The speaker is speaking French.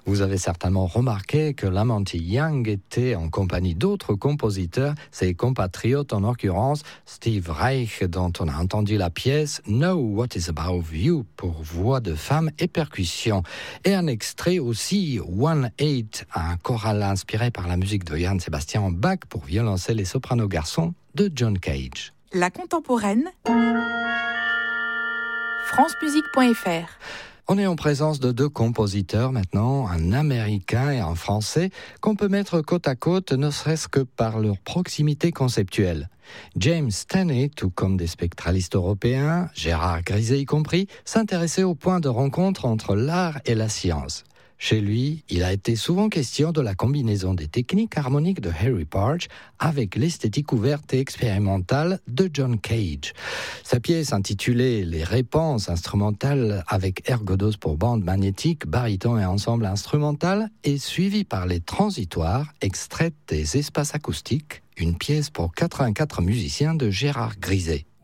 Vous avez certainement remarqué que Lamonti Young était en compagnie d'autres compositeurs, ses compatriotes en l'occurrence Steve Reich, dont on a entendu la pièce Know What Is Above You pour voix de femme et percussion. Et un extrait aussi, 1/8, un choral inspiré par la musique de Johann Sebastian Bach pour violoncelle et soprano garçon de John Cage. La contemporaine, francemusique.fr. On est en présence de deux compositeurs maintenant, un américain et un français, qu'on peut mettre côte à côte, ne serait-ce que par leur proximité conceptuelle. James Staney, tout comme des spectralistes européens, Gérard Griset y compris, s'intéressait au point de rencontre entre l'art et la science. Chez lui, il a été souvent question de la combinaison des techniques harmoniques de Harry Partch avec l'esthétique ouverte et expérimentale de John Cage. Sa pièce intitulée « Les réponses instrumentales avec ergodos pour bande magnétique, baryton et ensemble instrumental » est suivie par les transitoires extraites des espaces acoustiques, une pièce pour 84 musiciens de Gérard Griset.